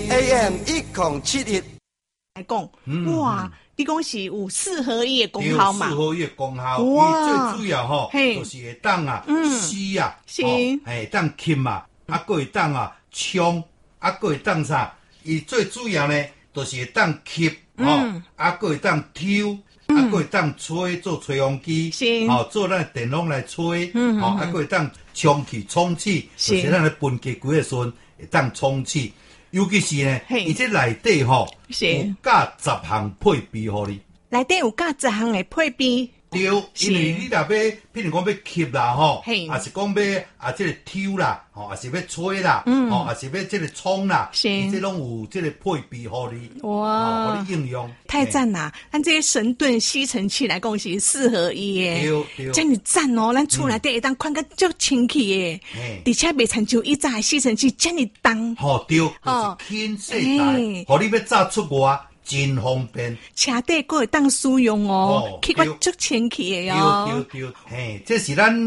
AM 1071 来讲，哇，你讲是有4合一的功效嘛？4 合一的功效，伊最主要吼，就是会当吸啊， 是， 会当吸啊，啊，佫会当冲，啊，佫会当啥？伊最主要呢，就是会当吸，啊，佫会当抽，啊，佫会当吹做吹风机， 是， 做咱电风来吹，啊，佫会当充气充气，就是咱咧分机几个时阵会当充气。尤其是呢，伊这内底吼有加10项配备互你， 内底有加10项的配备。 对，因为你若要，譬如讲要吸啦吼，也是讲要这个抽啦，也是要吹啦，也是要这个冲啦，伊这拢有这个配备互你， 哇， 互你应用。 太赞啦！咱这些神盾吸尘器来讲是4合一的， 对， 真是赞哦！咱厝内底会当看个足清气的，而且袂参像以前的吸尘器这么重。 对，就是轻细台，互你要早出外。真方便， 车底佫会当使用哦，去我足清气的哦。 对，这是咱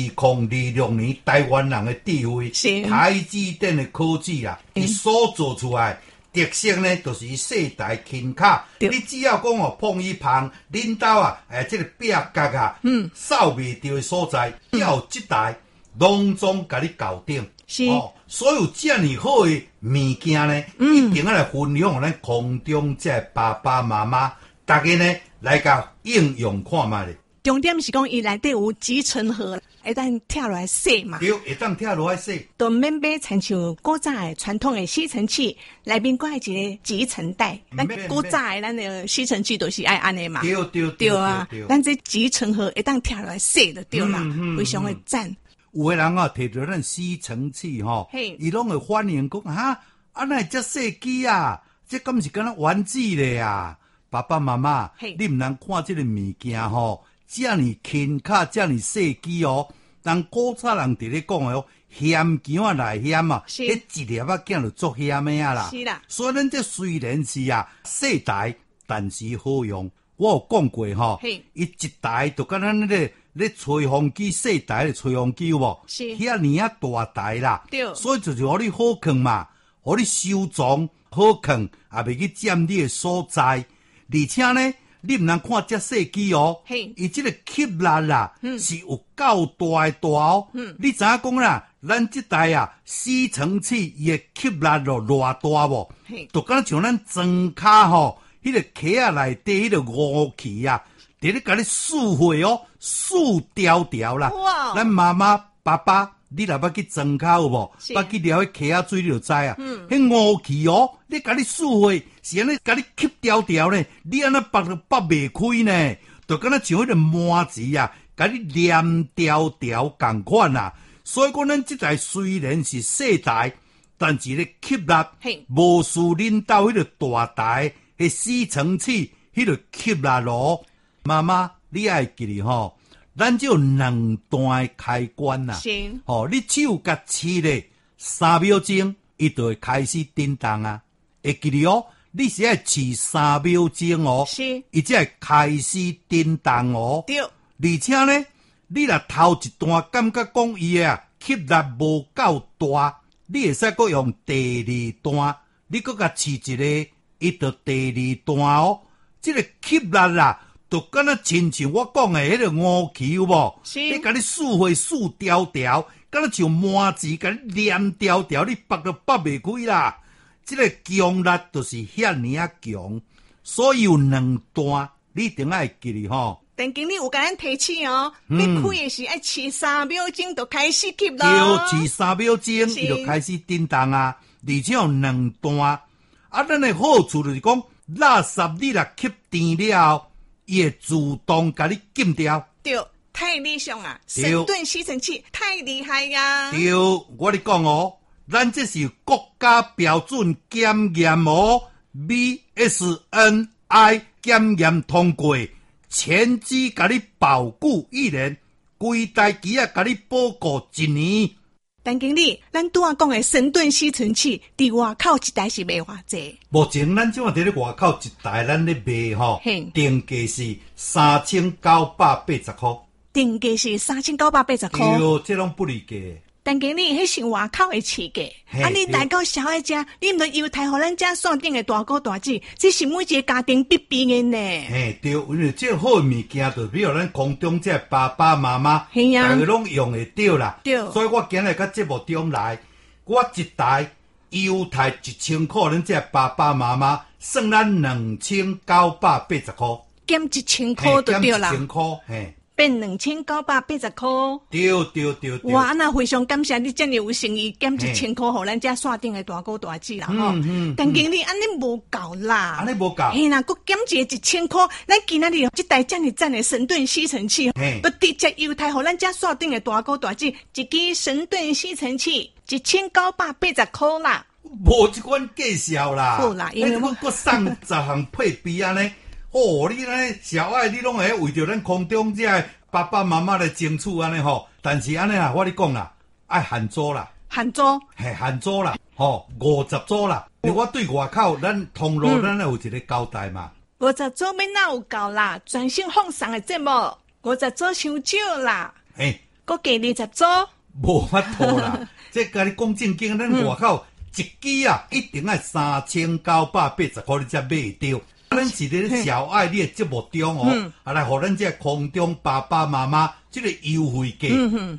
2026年台湾人的智慧，台积电的科技啊，伊所做出来特色呢，就是伊细台轻巧。你只要讲碰一旁，领导这个壁角扫袂到的所在，要这台拢总甲你搞定。 是所有这样好的物件呢，一定要来分享咱空中这爸爸妈妈，大家呢来甲应用看卖咧。 重点是讲伊内底有集成盒，会当拆落来洗嘛。 对，会当拆落来洗。 都免买亲像古早的传统的吸尘器，内面搁一个集成袋。咱古早的咱的吸尘器都是爱安尼嘛。对啊，咱这集成盒会当拆落来洗就对啦，非常的赞。 有个人摕着咱吸尘器伊拢会反映讲那这细机啊，这敢是敢若玩具咧啊！爸爸妈妈，你唔通看这个物件这么轻巧，这么细机人古早人伫咧讲的险强来险啊，迄一粒囝就足险的啦。 是啦， 所以咱这虽然是细台，但是好用。我有讲过伊一台就敢若那个。咧吹风机细台的吹风机有无？ 是遐尼大台啦， 对， 所以就是互你好藏嘛，互你收藏好藏，也袂去占你的所在。而且呢，你唔通看这细机伊这个吸力啦，是有够大的大你知影讲啦，咱这台吸尘器伊的吸力偌大无？就敢像咱装卡迄个壳啊内底迄个武器伫咧甲你撕货撕条条啦！哇！咱妈妈、爸爸，你若捌去装卡有无？捌去撩迄溪仔水，你就知迄武器你甲你撕货，是安尼甲你吸条条呢？你安那拔都拔袂开呢？就敢若像迄个麻子甲你连条条共款啦。所以讲，咱这台虽然是细台，但是咧吸力无输恁兜迄个大台的吸尘器迄个吸力咯。妈妈，你爱记哩咱就2段的开关啦。 行， 你手甲刺咧3秒钟，伊就会开始震动会记哩你是爱刺3秒钟是， 伊才会开始震动对， 而且呢，你若头一段感觉讲伊吸力无够大，你会使阁用第2段，你阁甲刺一个，伊就第2段这个吸力啦。就敢若亲像我讲的迄个武器有无？你甲你撕花撕条条，敢若像麻子甲你连条条，你拔都拔袂开啦。这个强力就是遐尼强，所以有2段，你一定爱记哩陈经理有甲咱提醒要开的是爱持3秒钟就开始吸咯。 对，持3秒钟伊就开始震动而且有2段。咱的好处就是讲，垃圾你若吸电了。伊会自动甲你禁掉。 对，太理想啊！神盾吸尘器太厉害呀！ 对，我咧讲咱这是国家标准检验BSNI 检验通过，全机甲你保固1年，规台机甲你保固1年。 陈经理，咱拄仔讲的神盾吸尘器，伫外口一台是卖偌济？ 目前咱即马伫咧外口一台，咱咧卖定价是3980块。 定价是3980块。 对，这拢不离价。 但经理，迄是外口的市价，你来到小爱家，你唔着犹太互咱家线顶的大哥大姐，这是每一个家庭必备的呢。 对，因为这好物件，就比如咱空中这爸爸妈妈，大家拢用会到啦。对，所以我今日到节目中来，我一台犹太1000块，恁这爸爸妈妈算咱2980块， 减1000块就对啦。 减1000块，嘿。 变2980块， 对。 哇，那非常感谢你这么有诚意，减1000块，互咱家线顶的大哥大姐啦吼。但经理，安尼无够啦， 安尼无够。 嘿啦，佮减一个1000块，咱今仔日这台这么赞的神盾吸尘器，都直接犹太互咱家线顶的大哥大姐一支神盾吸尘器1980块啦。 无这款介绍啦， 好啦，因为我送10项配备安尼。哦，你安小爱，你拢会为着咱空中这爸爸妈妈来争取安尼吼，但是安尼啦，我跟你讲啦，爱限组啦， 限组， 限组啦，吼，50组啦。我对外口咱通路咱有一个交代嘛。 50组要哪有够啦？专心放送的节目，50组伤少啦。搁加20组， 无法度啦。这甲你讲正经，咱外口一支啊，一定要3980块，你才买得到。咱是咧小爱你的节目中哦，来互咱这空中爸爸妈妈这个优惠价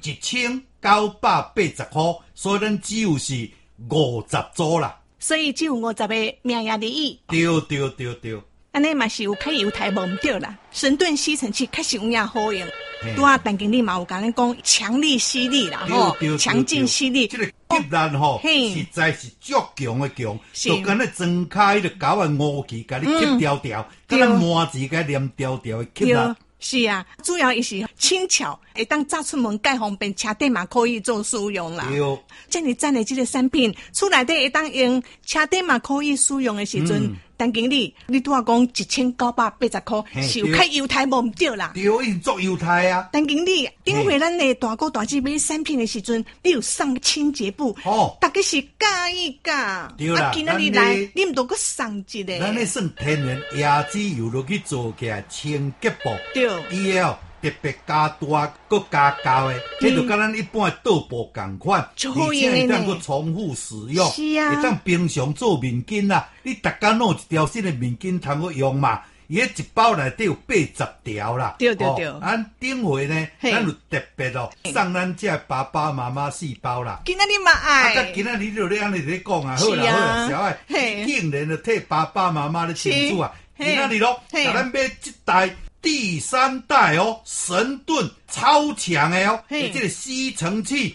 1980块，所以咱只有是50组啦。 所以只有50个名额而已。 对。 安尼嘛是有较犹太无唔对啦，神盾吸尘器确实有影好用。拄啊，但经理嘛有甲咱讲强力吸力啦，吼，强劲吸力。 这个吸力吼，实在是足强的强，就敢那睁开的狗的乌气，甲你吸条条，敢那麻子甲黏条条的吸力。 是啊，主要伊是轻巧，会当扎出门介方便，车顶嘛可以做使用啦。这么赞的这个产品，厝内底会当用，车顶嘛可以使用的时阵，但经理，你拄啊讲1980块，是有较犹太无唔对啦。 对，伊做犹太啊。 但经理，顶回咱的大哥大姐买产品的时阵，你有送清洁布，大家是介意噶。 对啦， 今仔日来，你唔都搁送一个。 咱咧算天然椰子油落去做起来清洁布。 对。 伊哦特别加大，搁加厚的，迄就甲咱一般的桌布同款，而且会当搁重复使用，会当平常做面巾啦。你逐工弄一条新的面巾通去用嘛？伊迄一包内底有80条啦。 对。 咱顶回呢，咱有特别哦，送咱这爸爸妈妈4包啦。 今仔日嘛爱。 甲今仔日就咧安尼咧讲啊，好啦，小爱，竟然就替爸爸妈妈咧庆祝啊！今仔日咯，甲咱买一台。第3代哦，神盾超强的哦，这个吸尘器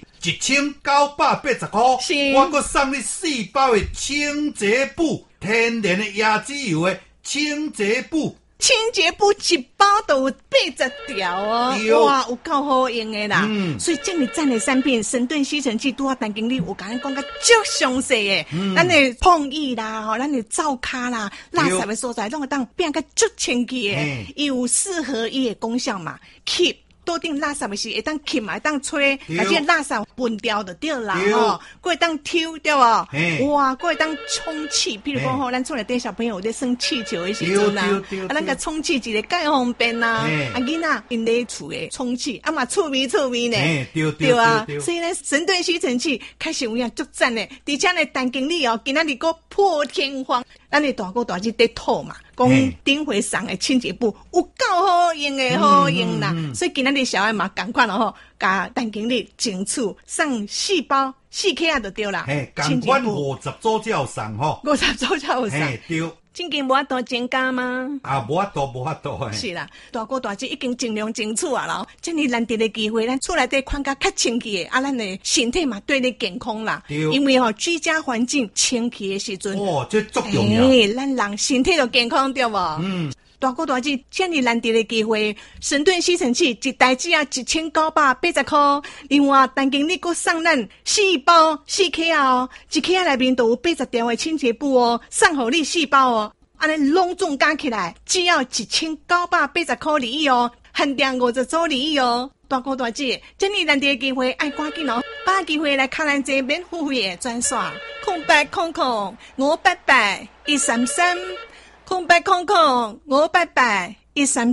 1980块，我搁送你4包的清洁布，天然的椰子油的清洁布。 清洁布一包都有80条哦，哇，有够好用的啦。所以这么赞的产品，神盾吸尘器拄啊，陈经理有甲咱讲个足详细的，咱的碰椅啦，咱的灶骹啦，垃圾的所在，拢会当变个足清气的，有适合伊的功效嘛 ，keep。多定垃圾的是会当吸嘛，会当吹，而且垃圾分掉就对啦吼，佫会当抽对哦，哇，佫会当充气，比如讲吼，咱厝内底小朋友有咧生气球的时阵啊，咱个充气一个介方便呐，囡仔因咧厝的充气，嘛趣味呢，对啊，所以呢，神盾吸尘器开始有影足赞的，而且呢，陈经理哦，今仔日佫破天荒，咱的大哥大姐在吐嘛。讲顶回送的清洁布有够好用的好用啦，所以今仔日小爱嘛同款咯吼，甲陈经理争取送4包4克就对啦。 同款50组才有送吼 ，50组才有送。 对。 真经无法度增加吗？ 无法度是啦，大哥大姐已经尽量争取啊啦，这么难得的机会，咱厝内底看甲较清气的，咱的身体嘛对你健康啦。因为居家环境清气的时阵， 这足重要。 咱人身体就健康对无？大哥大姐，这么难得的机会，神盾吸尘器一台只要1980块，另外陈经理佫送咱4包4克哦，1克内面都有80条的清洁布哦，送互你4包哦，安尼拢总加起来只要1980块而已哦，限定50组而已哦。大哥大姐，这么难得的机会，爱赶紧哦，把机会来看咱这免付费的专线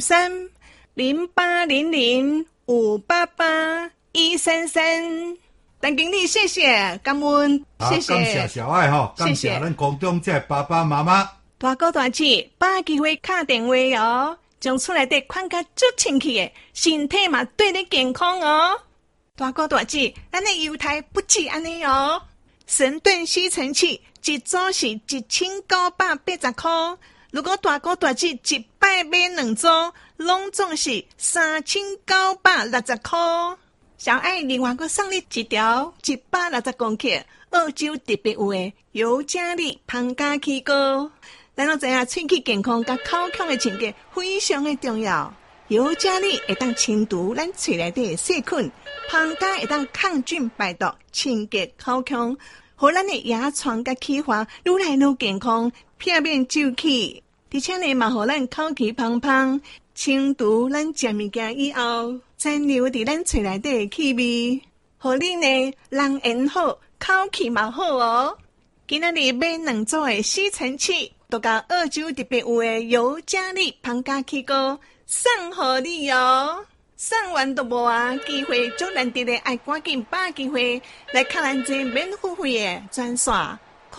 0800588133。0800588133 0800588133 陈经理，谢谢，感恩，谢谢， 感谢小爱哈，感谢咱空中这爸爸妈妈。 大哥大姐，把机会打电话哦，将厝内底看甲足清气的，身体嘛对你健康哦。大哥大姐，咱的犹太不止安尼哦，神盾吸尘器一组是1980块，如果大哥大姐一摆买2组，拢总是3960块。小爱另外阁送你一条160公克澳洲特别有的尤加利芳加气膏。咱都知影喙齿健康甲口腔的清洁非常的重要。尤加利会当清除咱喙内底的细菌，芳加会当抗菌排毒，清洁口腔，互咱的牙床甲齿环愈来愈健康，避免皱起。而且呢，嘛互咱口气芳芳，清除咱食物件以后残留伫咱喙内底的气味，互你呢人缘好，口气嘛好哦。今仔日买2组的吸尘器，都甲澳洲特别有的尤加利芳加气膏送予你哦。送完都无啊，机会足难得的，爱赶紧把机会来看咱这免付费的专线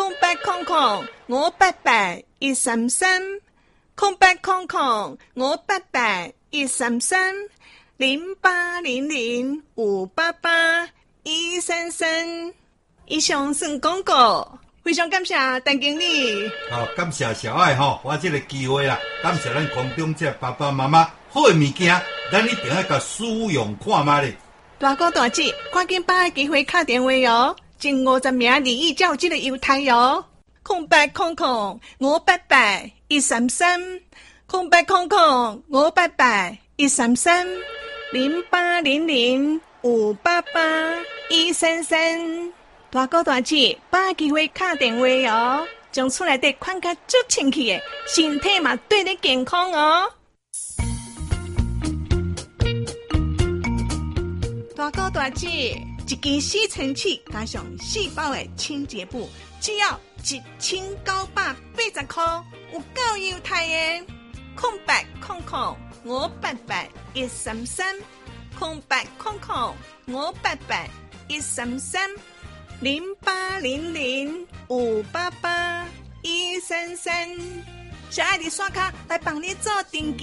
0800-133-0800-133-0800-588-133。以上算广告。非常感谢陈经理。 好，感谢小爱哈，我这个机会啦，感谢咱空中这爸爸妈妈，好的物件，咱一定要甲使用看卖咧。 大哥大姐，赶紧把机会打电话哟，前50名利益才有这个优待哟。0800-133-0800-133-0800-588-133。大哥大姐，把机会打电话哟，将厝内底看甲足清气的，身体嘛对你健康哦。大哥大姐，一支吸尘器加上细胞的清洁布，只要1980块，有够优待的。0800-133，0800-133，0800-588-133。小爱的刷卡来帮你做登记。